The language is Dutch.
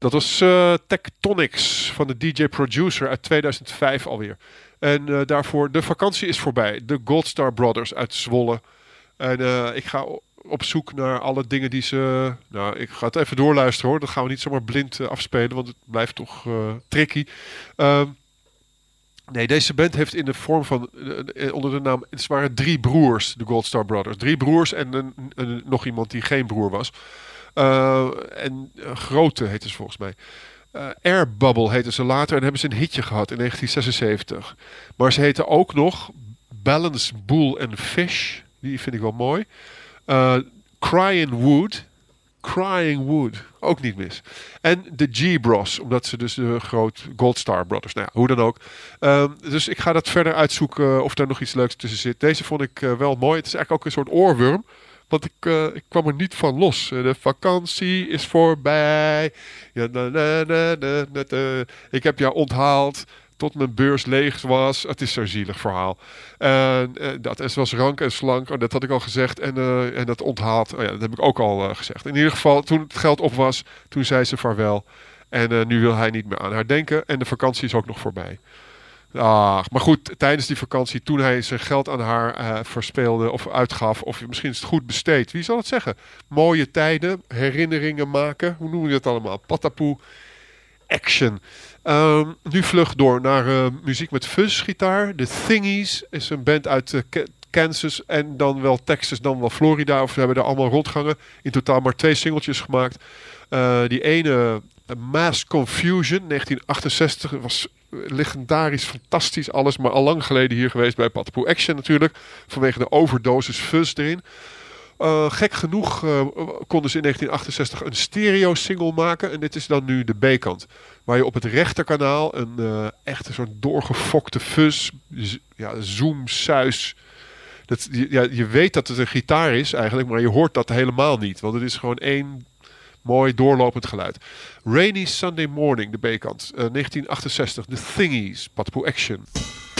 Dat was Tectonics van de DJ Producer uit 2005 alweer. En daarvoor, de vakantie is voorbij. De Goldstar Brothers uit Zwolle. En ik ga op zoek naar alle dingen die ze... Nou, ik ga het even doorluisteren hoor. Dat gaan we niet zomaar blind afspelen, want het blijft toch tricky. Nee, deze band heeft in de vorm van... onder de naam... Het waren 3 broers, de Goldstar Brothers. 3 broers en nog iemand die geen broer was. Grote heette ze volgens mij. Air Bubble heette ze later en hebben ze een hitje gehad in 1976. Maar ze heten ook nog Balance Bull and Fish. Die vind ik wel mooi. Crying Wood. Ook niet mis. En de G-Bros. Omdat ze dus de groot Goldstar Brothers. Nou ja, hoe dan ook. Dus ik ga dat verder uitzoeken of daar nog iets leuks tussen zit. Deze vond ik wel mooi. Het is eigenlijk ook een soort oorworm. Want ik kwam er niet van los. De vakantie is voorbij. Ja, ik heb jou onthaald tot mijn beurs leeg was. Het is zo'n zielig verhaal. En ze was rank en slank. Oh, dat had ik al gezegd. En dat onthaald. Oh ja, dat heb ik ook al gezegd. In ieder geval, toen het geld op was, toen zei ze vaarwel. En nu wil hij niet meer aan haar denken. En de vakantie is ook nog voorbij. Maar goed, tijdens die vakantie, toen hij zijn geld aan haar verspeelde of uitgaf, of misschien is het goed besteed. Wie zal het zeggen? Mooie tijden, herinneringen maken. Hoe noem je dat allemaal? Patapoe, action. Nu vlug door naar muziek met fuzzgitaar. The Thingies is een band uit Kansas en dan wel Texas, dan wel Florida. Of ze hebben er allemaal rondgangen. In totaal maar 2 singeltjes gemaakt. Die ene, Mass Confusion, 1968, was legendarisch, fantastisch alles, maar al lang geleden hier geweest bij Patapoe Action natuurlijk, vanwege de overdosis fuzz erin. Gek genoeg konden ze in 1968 een stereo single maken en dit is dan nu de B-kant, waar je op het rechterkanaal een echte soort doorgefokte fuzz, zoom, suis. Je weet dat het een gitaar is eigenlijk, maar je hoort dat helemaal niet, want het is gewoon één mooi doorlopend geluid. Rainy Sunday Morning, de B-kant. 1968, The Thingies, Patapoe Action.